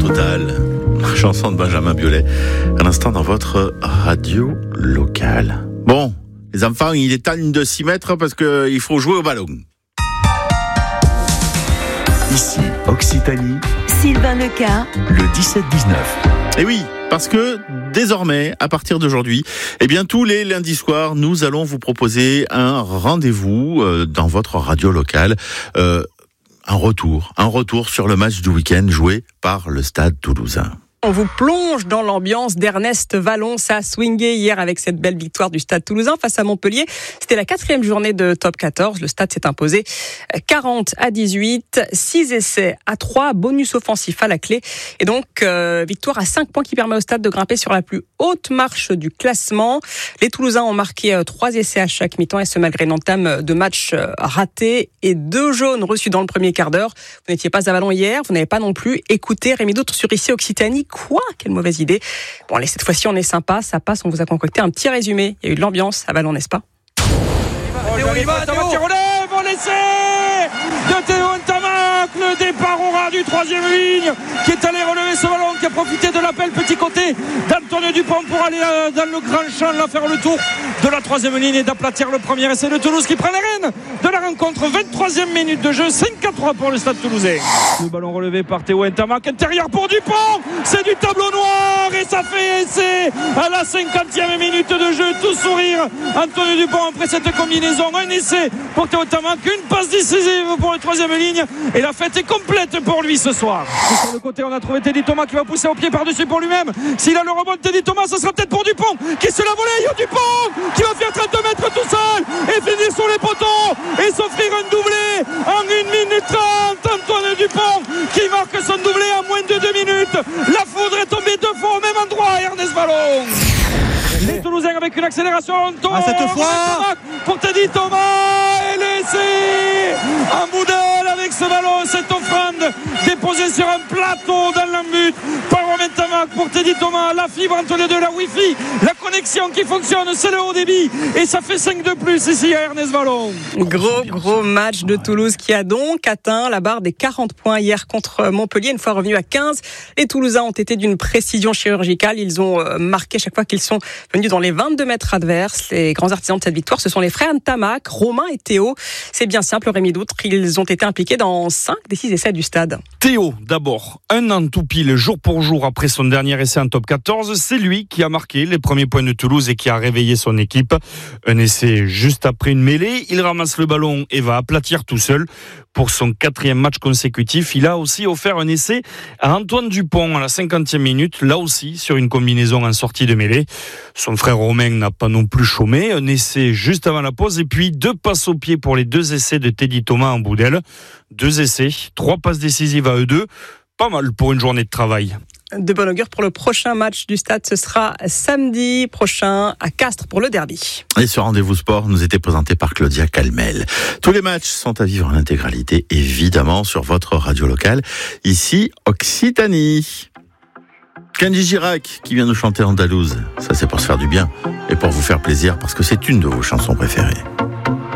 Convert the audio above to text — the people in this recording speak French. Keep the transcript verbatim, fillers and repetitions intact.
Total, chanson de Benjamin Biolay, à l'instant dans votre radio locale. Bon, les enfants, il est temps de s'y mettre parce qu'il faut jouer au ballon. Ici, Occitanie, Sylvain Leca, le dix-sept dix-neuf. Et oui, parce que désormais, à partir d'aujourd'hui, eh bien tous les lundis soirs, nous allons vous proposer un rendez-vous euh, dans votre radio locale. Euh, un retour, un retour sur le match du week-end joué par le Stade Toulousain. On vous plonge dans l'ambiance d'Ernest Vallon. Ça a swingé hier avec cette belle victoire du Stade Toulousain face à Montpellier. C'était la quatrième journée de Top quatorze. Le Stade s'est imposé quarante à dix-huit. six essais à trois, bonus offensif à la clé. Et donc, euh, victoire à cinq points qui permet au Stade de grimper sur la plus haute marche du classement. Les Toulousains ont marqué euh, trois essais à chaque mi-temps et ce malgré une entame de match euh, ratée et deux jaunes reçus dans le premier quart d'heure. Vous n'étiez pas à Vallon hier, vous n'avez pas non plus écouté Rémi Doutre sur Ici Occitanie. Quoi ? Quelle mauvaise idée. Bon, allez, cette fois-ci, on est sympa, ça passe, on vous a concocté un petit résumé. Il y a eu de l'ambiance à Vallon, n'est-ce pas ? Théo, il va, Théo, qui relève, on l'essaie de Théo Ntamak, le départ au ras du troisième ligne, qui est allé relever ce ballon, qui a profité de l'appel petit côté d'Antonio Dupont pour aller dans le grand champ, là, faire le tour de la troisième ligne et d'aplatir le premier essai de Toulouse qui prend les rênes de la rencontre. vingt-troisième minute de jeu, cinq à trois pour le Stade Toulousain. Le ballon relevé par Théo Ntamak, intérieur pour Dupont, c'est du tableau noir et ça fait essai à la cinquantième minute de jeu, tout sourire Antonio Dupont après cette combinaison, un essai pour Théo Ntamak, une passe décisive pour la troisième ligne et la fête est complète pour lui ce soir. Et sur le côté on a trouvé Teddy Thomas qui va pousser au pied par-dessus pour lui-même. S'il a le rebond de Teddy Thomas, ça sera peut-être pour Dupont qui se la volée. Dupont qui va faire trente mètres tout seul et finir sur les poteaux et s'offrir un doublé en une minute trente. Antoine Dupont qui marque son doublé en moins de deux minutes. La foudre est tombée deux fois au même endroit. Ernest Vallon. Les Toulousains avec une accélération. Ah, cette fois pour Teddy Thomas et l'essai en boudel avec ce ballon, cette offrande déposée sur un plateau dans l'embut par Romain Tamac pour Teddy Thomas. La fibre entre les deux, la Wi-Fi, la connexion qui fonctionne, c'est le haut débit et ça fait cinq de plus ici à Ernest Vallon. Gros gros match de Toulouse qui a donc atteint la barre des quarante points hier contre Montpellier. Une fois revenu à quinze, les Toulousains ont été d'une précision chirurgicale. Ils ont marqué chaque fois qu'ils sont venus dans les vingt-deux mètres adverses. Les grands artisans de cette victoire, ce sont les frères Ntamak, Romain et Théo. C'est bien simple, Rémi Doutre, ils ont été impliqués dans cinq des six essais du Stade. Théo, d'abord, un an tout pile, jour pour jour après son dernier essai en top quatorze, c'est lui qui a marqué les premiers points de Toulouse et qui a réveillé son équipe. Un essai juste après une mêlée, il ramasse le ballon et va aplatir tout seul. Pour son quatrième match consécutif, il a aussi offert un essai à Antoine Dupont à la cinquantième minute, là aussi sur une combinaison en sortie de mêlée. Son frère Romain n'a pas non plus chômé, un essai juste avant la pause et puis deux passes au pied pour les deux essais de Teddy Thomas en boudel. Deux essais, trois passes décisives à eux deux, pas mal pour une journée de travail. De bon augure pour le prochain match du Stade, ce sera samedi prochain à Castres pour le derby. Et ce rendez-vous sport nous était présenté par Claudia Calmel. Tous les matchs sont à vivre en intégralité, évidemment, sur votre radio locale, ici Occitanie. Kenji Girac qui vient nous chanter Andalouse, ça c'est pour se faire du bien et pour vous faire plaisir parce que c'est une de vos chansons préférées.